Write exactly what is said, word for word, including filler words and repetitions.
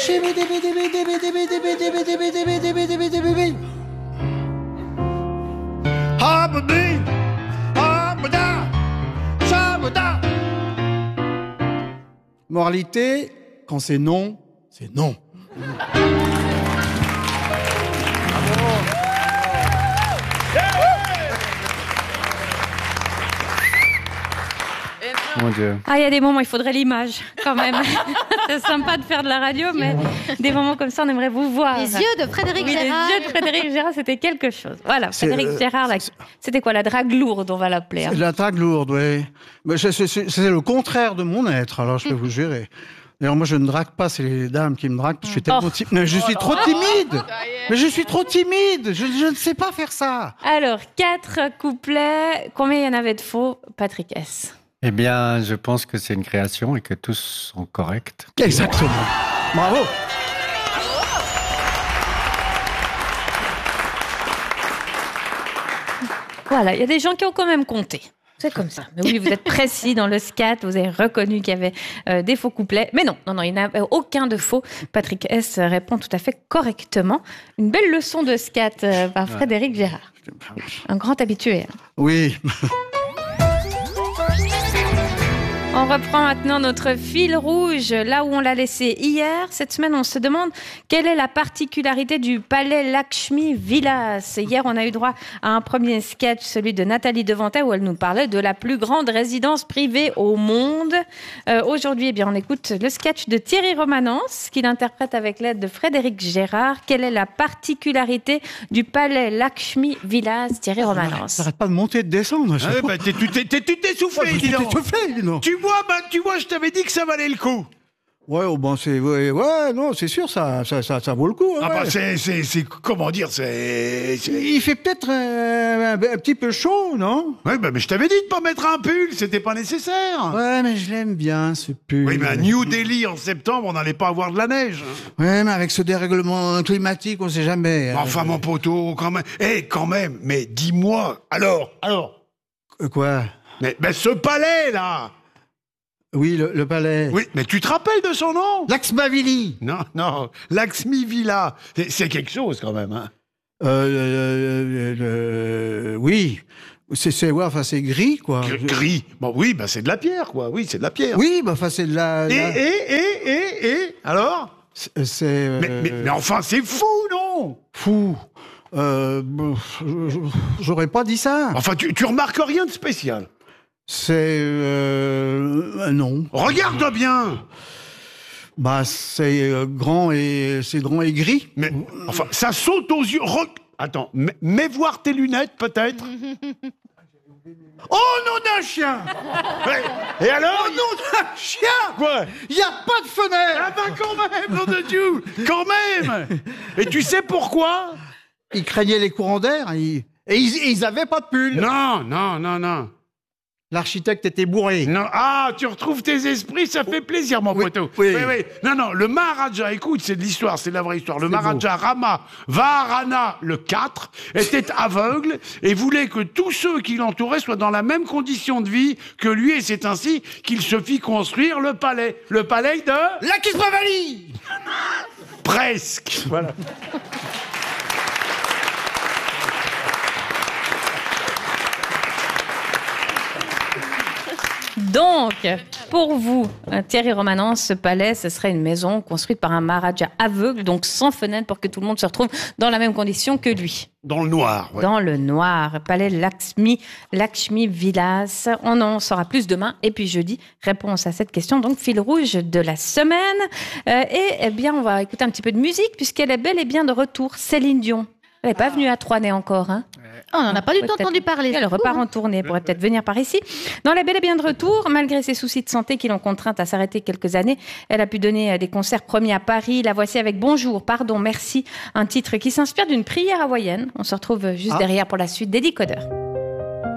Moralité, quand c'est non, c'est non. Mon Dieu. Ah, il y a des moments, il faudrait l'image, quand même. C'est sympa de faire de la radio, mais des moments comme ça, on aimerait vous voir. Les yeux de Frédéric oui, Gérard. Les yeux de Frédéric Gérard, c'était quelque chose. Voilà, C'est, Frédéric euh, Gérard, là, c'était quoi, la drague lourde, on va l'appeler. Hein. C'est la drague lourde, oui. Mais c'est, c'est, c'est, c'est le contraire de mon être, alors je peux vous jurer. D'ailleurs, moi, je ne drague pas, c'est les dames qui me draguent. Je suis tellement Oh. timide. Mais je suis trop timide. Mais je suis trop timide. Je, je ne sais pas faire ça. Alors, quatre couplets. Combien il y en avait de faux, Patrick S? Eh bien, je pense que c'est une création et que tous sont corrects. Exactement. Bravo. Voilà, il y a des gens qui ont quand même compté. C'est comme ça. Mais oui, vous êtes précis dans le scat, vous avez reconnu qu'il y avait euh, des faux couplets. Mais non, non, non, il n'y en a aucun de faux. Patrick S répond tout à fait correctement. Une belle leçon de scat euh, par Frédéric Gérard. Un grand habitué. Hein. Oui. On reprend maintenant notre fil rouge, là où on l'a laissé hier. Cette semaine, on se demande quelle est la particularité du palais Lakshmi Vilas. Hier, on a eu droit à un premier sketch, celui de Nathalie Devantet, où elle nous parlait de la plus grande résidence privée au monde. Euh, aujourd'hui, eh bien, on écoute le sketch de Thierry Romanens, qu'il interprète avec l'aide de Frédéric Gérard. Quelle est la particularité du palais Lakshmi Vilas, Thierry Romanens? Ça n'arrête pas de monter et de descendre. Ah ouais, bah, t'es tout t'es, t'es, t'es essoufflé, Ouais, dis t'es donc. essoufflé, dis donc. Tu vois, bah, tu vois, je t'avais dit que ça valait le coup. Ouais, oh, bon, c'est, ouais, ouais, non, c'est sûr, ça, ça, ça, ça vaut le coup. Hein, Ah bah, ouais. c'est, c'est, c'est, comment dire, c'est... c'est... Il fait peut-être euh, un, un petit peu chaud, non? Ouais, bah, mais je t'avais dit de pas mettre un pull, c'était pas nécessaire. Ouais, mais je l'aime bien, ce pull. Oui, mais à New Delhi, en septembre, on n'allait pas avoir de la neige. Ouais, mais avec ce dérèglement climatique, on sait jamais. hein. Enfin, mon poteau, quand même. Eh, quand même, mais dis-moi, alors, alors... Euh, Quoi? Mais, mais ce palais, là. Oui, le, le palais. Oui, mais tu te rappelles de son nom? Laxmavili. Non, non, Lakshmi Villa. C'est, c'est quelque chose, quand même, hein. Euh, euh, euh, euh, oui. C'est, c'est, ouais, enfin, c'est gris, quoi. Gr- Gris. Bon, oui, bah, c'est de la pierre, quoi. Oui, c'est de la pierre. Oui, bah, enfin, c'est de la... Et, la- et, et, et, et, alors? C'est... c'est, euh, mais, mais, mais enfin, c'est fou, non? Fou. Euh, bon, j'aurais pas dit ça. Enfin, tu, tu remarques rien de spécial. C'est... Euh, non. Regarde bien. Bah, c'est euh, grand et... C'est grand et gris. Mais, enfin, ça saute aux yeux. Re- Attends, mets, mets voir tes lunettes, peut-être. Oh, nom d'un chien. Et alors? Oh, nom d'un chien. Quoi? Il n'y a pas de fenêtre. Ah ben, quand même, nom de Dieu. Quand même. Et tu sais pourquoi? Ils craignaient les courants d'air. Ils... Et ils, ils avaient pas de pull. Non, non, non, non. L'architecte était bourré. Non, ah, tu retrouves tes esprits, ça fait plaisir, mon Oui, poteau. oui. oui. Non, non, le Maharaja, écoute, c'est de l'histoire, c'est de la vraie histoire. Le C'est Maharaja Rama Vaharana le quatre était aveugle et voulait que tous ceux qui l'entouraient soient dans la même condition de vie que lui, et c'est ainsi qu'il se fit construire le palais. Le palais de... Laxmavili. Presque. Voilà. Donc, pour vous, Thierry Romanens, ce palais, ce serait une maison construite par un Maharaja aveugle, donc sans fenêtre, pour que tout le monde se retrouve dans la même condition que lui. Dans le noir. Ouais. Dans le noir. Palais Lakshmi, Lakshmi Vilas. On en saura plus demain. Et puis jeudi, réponse à cette question. Donc, fil rouge de la semaine. Euh, et eh bien, on va écouter un petit peu de musique, puisqu'elle est bel et bien de retour. Céline Dion. Elle n'est pas venue à Troyes encore, hein? Oh, on n'en a pas du tout Peut-être. entendu parler. Elle repart en tournée, elle pourrait peut-être venir par ici. Non, elle est bel et bien de retour, malgré ses soucis de santé qui l'ont contrainte à s'arrêter quelques années. Elle a pu donner des concerts premiers à Paris. La voici avec Bonjour, pardon, merci. Un titre qui s'inspire d'une prière hawaïenne. On se retrouve juste Ah. derrière pour la suite d'Eddie Coder.